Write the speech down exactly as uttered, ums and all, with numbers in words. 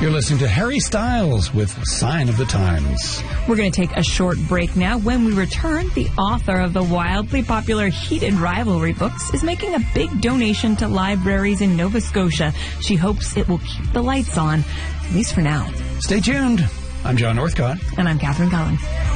You're listening to Harry Styles with Sign of the Times. We're going to take a short break now. When we return, the author of the wildly popular Heated Rivalry books is making a big donation to libraries in Nova Scotia. She hopes it will keep the lights on, at least for now. Stay tuned. I'm John Northcott. And I'm Catherine Cullen.